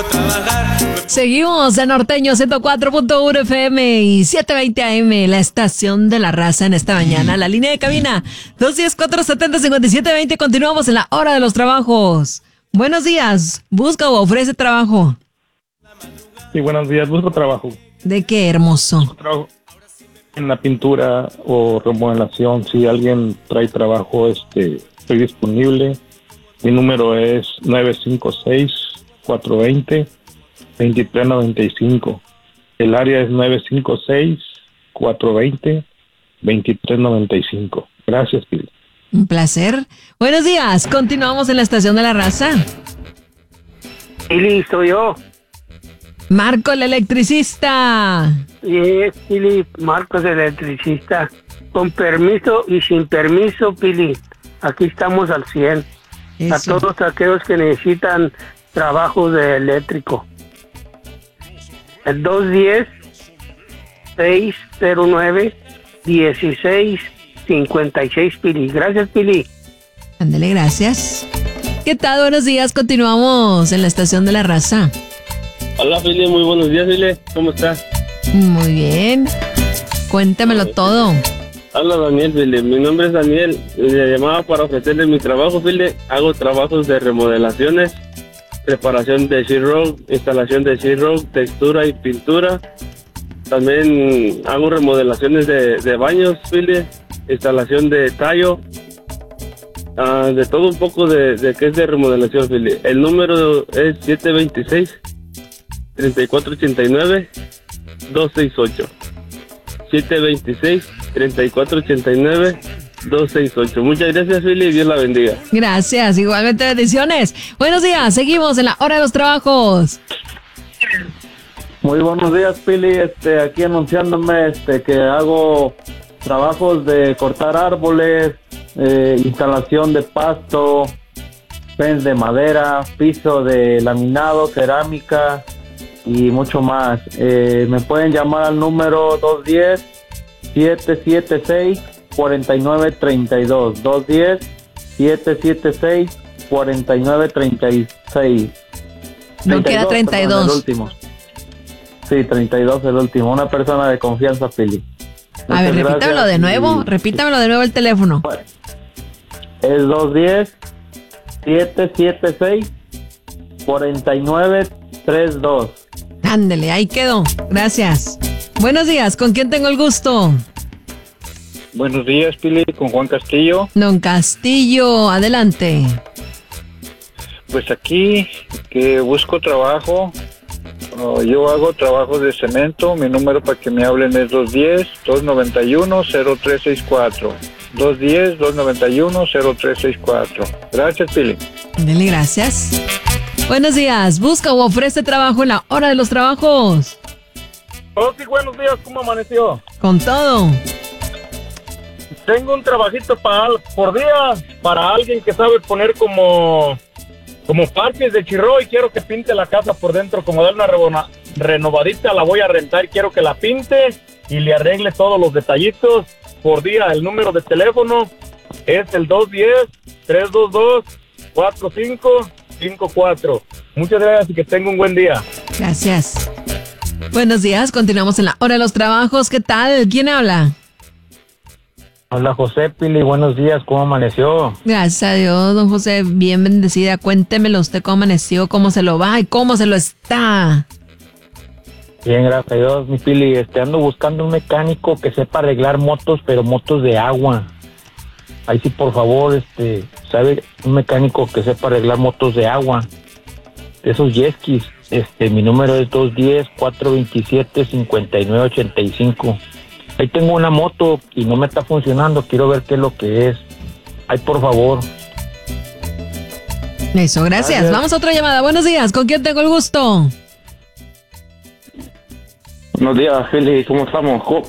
Seguimos en Norteño 104.1 FM y 720 AM, la estación de la raza en esta mañana. La línea de cabina 210-470-5720. Continuamos en la hora de los trabajos. Buenos días. ¿Busca o ofrece trabajo? Sí, buenos días. Busco trabajo. ¿De qué, hermoso? Busco trabajo en la pintura o remodelación. Si alguien trae trabajo, estoy disponible. Mi número es 956-420-2395. El área es 956-420-2395. Gracias, Pili. Un placer. Buenos días. Continuamos en la estación de la raza. Pili, soy yo. Marco, el electricista. Sí, Pili, Marcos, el electricista. Con permiso y sin permiso, Pili. Aquí estamos al 100. Eso. A todos aquellos que necesitan trabajo de eléctrico. El 210-609-1656, Pili. Gracias, Pili. Ándale, gracias. ¿Qué tal? Buenos días. Continuamos en la estación de la raza. Hola, Fili, muy buenos días, Fili. ¿Cómo estás? Muy bien. Cuéntamelo todo. Hola, Daniel, Fili. Mi nombre es Daniel. Le llamaba para ofrecerle mi trabajo, Fili. Hago trabajos de remodelaciones, preparación de sheetrock, instalación de sheetrock, textura y pintura. También hago remodelaciones de baños, Fili. Instalación de tallo. De todo un poco de que es de remodelación, Fili. El número es 726-3489-268. 726-3489-268. Muchas gracias, Fili, y Dios la bendiga. Gracias, igualmente bendiciones. Buenos días, seguimos en la hora de los trabajos. Muy buenos días, Pili. Aquí anunciándome que hago trabajos de cortar árboles, instalación de pasto, fence de madera, piso de laminado, cerámica y mucho más. Me pueden llamar al número 210-776-4932. 210-776-4936. No queda 32. El último. Sí, 32 el último. Una persona de confianza, Pili. A ver, repítamelo de nuevo. Repítamelo de nuevo el teléfono. Es 210-776-4932. Ándele, ahí quedó. Gracias. Buenos días, ¿con quién tengo el gusto? Buenos días, Pili, con Juan Castillo. Don Castillo, adelante. Pues aquí que busco trabajo. Yo hago trabajos de cemento. Mi número para que me hablen es 210-291-0364. 210-291-0364. Gracias, Pili. Dele, gracias. Buenos días. ¿Busca o ofrece trabajo en la hora de los trabajos? Oh, sí, buenos días. ¿Cómo amaneció? Con todo. Tengo un trabajito por día para alguien que sabe poner como parques de chirro y quiero que pinte la casa por dentro, como darle una renovadita. La voy a rentar, quiero que la pinte y le arregle todos los detallitos por día. El número de teléfono es el 210-322-4554. Muchas gracias y que tenga un buen día. Gracias. Buenos días, continuamos en la hora de los trabajos. ¿Qué tal? ¿Quién habla? Hola, José, Pili, buenos días. ¿Cómo amaneció? Gracias a Dios, don José, bien bendecida. Cuéntemelo usted cómo amaneció, cómo se lo va y cómo se lo está. Bien, gracias a Dios, mi Pili. Ando buscando un mecánico que sepa arreglar motos, pero motos de agua. Ahí sí, por favor, ¿sabe? Un mecánico que sepa arreglar motos de agua. De esos jet skis. Mi número es 210-427-5985. Ahí tengo una moto y no me está funcionando. Quiero ver qué es lo que es. Ay, por favor. Eso, gracias. Vamos a otra llamada. Buenos días. ¿Con quién tengo el gusto? Buenos días, Feli. ¿Cómo estamos?